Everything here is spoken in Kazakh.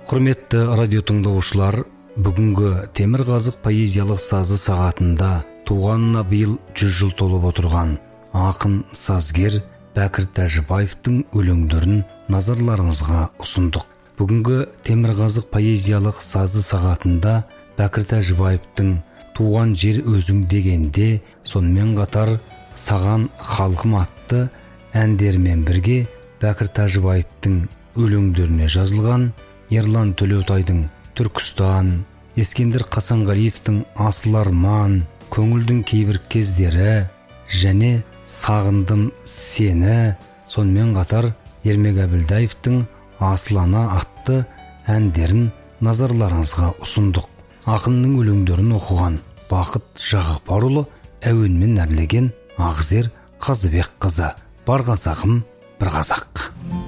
Құрметті радио тыңдаушылар, бүгінгі Темірқазық поэзиялық сазы сағатында туғанына биыл 100 жыл толып отырған ақын сазгер Бәкір Тәжібаевтың өлеңдерін назарларыңызға ұсындық. Бүгінгі Темірқазық поэзиялық сазы сағатында Бәкір Тәжібаевтың туған жер өзің дегенде, сонымен қатар саған халқым атты әндермен бірге Бәкір Тәжібаевтың өлеңдеріне жазылған Ерлан Төлеутайдың Түркістан, Ескендір Қасанғалиевтің Асыл арман, көңілдің кейбір кездері және сағындым сені, сонымен қатар Ермек Әбілдаевтың Асыл ана атты әндерін назарларыңызға ұсындық. Ақынның өлеңдерін оқыған Бақыт Жағыпарұлы, әуенмен әрлеген Ақзер Қазыбек қызы. Бар қазағым, бір қазақ.